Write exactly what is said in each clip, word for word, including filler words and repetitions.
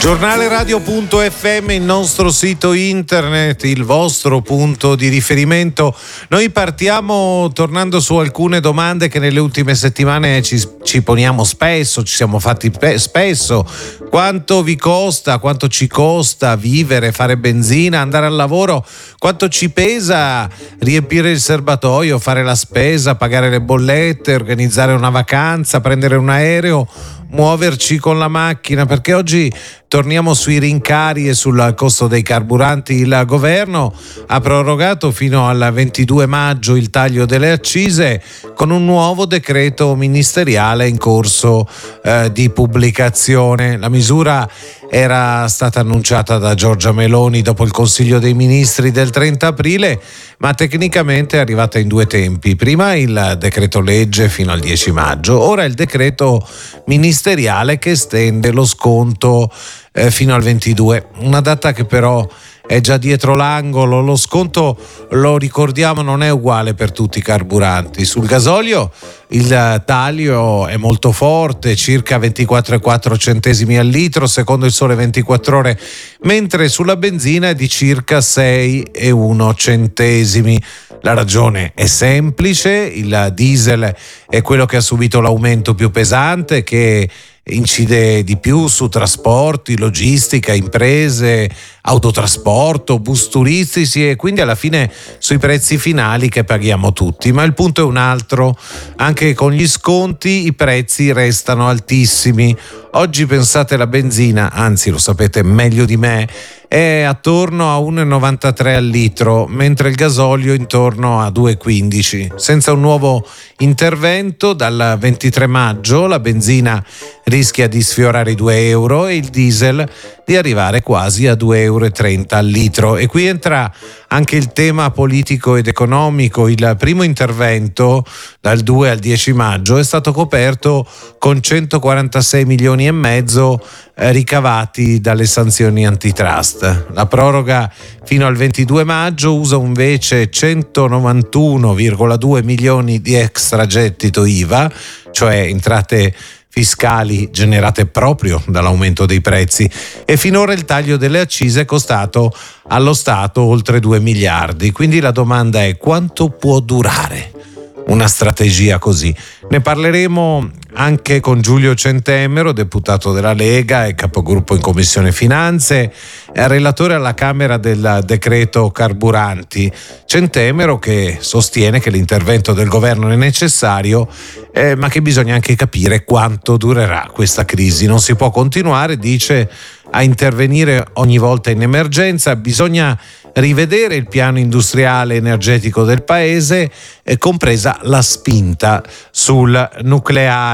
Giornale radio punto effe emme, il nostro sito internet, il vostro punto di riferimento. Noi partiamo tornando su alcune domande che nelle ultime settimane ci, ci poniamo spesso, ci siamo fatti pe- spesso. Quanto vi costa, quanto ci costa vivere, fare benzina, andare al lavoro? Quanto ci pesa riempire il serbatoio, fare la spesa, pagare le bollette, organizzare una vacanza, prendere un aereo, muoverci con la macchina? Perché oggi torniamo sui rincari e sul costo dei carburanti. Il governo ha prorogato fino al ventidue maggio il taglio delle accise con un nuovo decreto ministeriale in corso eh, di pubblicazione. La misura era stata annunciata da Giorgia Meloni dopo il Consiglio dei Ministri del trenta aprile, ma tecnicamente è arrivata in due tempi. Prima il decreto legge fino al dieci maggio, ora il decreto ministeriale che estende lo sconto eh, fino al ventidue, una data che però è già dietro l'angolo. Lo sconto, lo ricordiamo, non è uguale per tutti i carburanti. Sul gasolio il taglio è molto forte, circa ventiquattro virgola quattro centesimi al litro secondo il Sole ventiquattro Ore, mentre sulla benzina è di circa sei virgola uno centesimi. La ragione è semplice: il diesel è quello che ha subito l'aumento più pesante, che incide di più su trasporti, logistica, imprese, autotrasporto, bus turistici e quindi alla fine sui prezzi finali che paghiamo tutti. Ma il punto è un altro: anche con gli sconti i prezzi restano altissimi. Oggi pensate la benzina, anzi lo sapete meglio di me, è attorno a uno virgola novantatré al litro, mentre il gasolio intorno a due virgola quindici. Senza un nuovo intervento dal ventitré maggio la benzina rischia di sfiorare i due euro e il diesel di arrivare quasi a due virgola trenta euro al litro. E qui entra anche il tema politico ed economico. Il primo intervento dal due al dieci maggio è stato coperto con centoquarantasei milioni e mezzo eh, ricavati dalle sanzioni antitrust. La proroga fino al ventidue maggio usa invece centonovantuno virgola due milioni di extragettito I V A, cioè entrate fiscali generate proprio dall'aumento dei prezzi, e finora il taglio delle accise è costato allo Stato oltre due miliardi. Quindi la domanda è: quanto può durare una strategia così? Ne parleremo anche con Giulio Centemero, deputato della Lega e capogruppo in Commissione Finanze, relatore alla Camera del decreto carburanti. Centemero che sostiene che l'intervento del governo è necessario, eh, ma che bisogna anche capire quanto durerà questa crisi. Non si può continuare, dice, a intervenire ogni volta in emergenza. Bisogna rivedere il piano industriale energetico del paese, eh, compresa la spinta sul nucleare.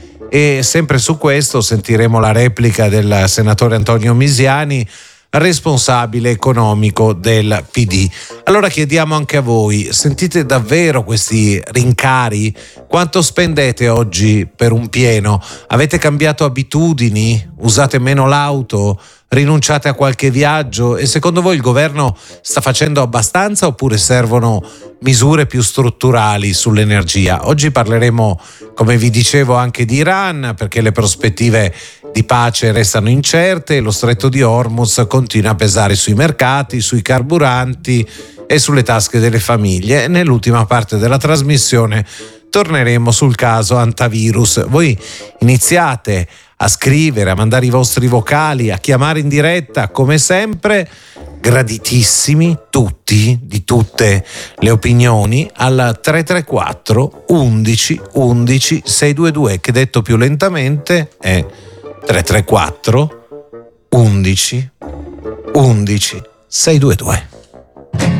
E sempre su questo sentiremo la replica del senatore Antonio Misiani, responsabile economico del P D. Allora chiediamo anche a voi: sentite davvero questi rincari? Quanto spendete oggi per un pieno? Avete cambiato abitudini? Usate meno l'auto? Rinunciate a qualche viaggio? E secondo voi il governo sta facendo abbastanza oppure servono misure più strutturali sull'energia? Oggi parleremo, come vi dicevo, anche di Iran, perché le prospettive di pace restano incerte, lo stretto di Hormuz continua a pesare sui mercati, sui carburanti e sulle tasche delle famiglie. E nell'ultima parte della trasmissione torneremo sul caso Antivirus. Voi iniziate a scrivere, a mandare i vostri vocali, a chiamare in diretta, come sempre, graditissimi tutti, di tutte le opinioni, al tre tre quattro undici undici seicentoventidue, che detto più lentamente è tre tre quattro undici undici seicentoventidue.